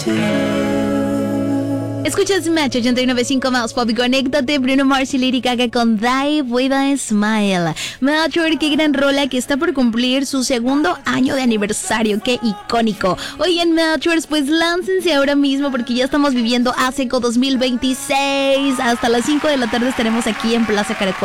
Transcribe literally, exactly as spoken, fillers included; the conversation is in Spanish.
Escuchas Match ochenta y nueve punto cinco más Pop y conéctate. Bruno Mars y Lady Gaga con Die With A Smile. Matchwork, qué gran rola que está por cumplir su segundo año de aniversario. Qué icónico. Hoy en Matchwork, pues láncense ahora mismo porque ya estamos viviendo ASECO dos mil veintiséis. Hasta las cinco de la tarde estaremos aquí en Plaza Caracol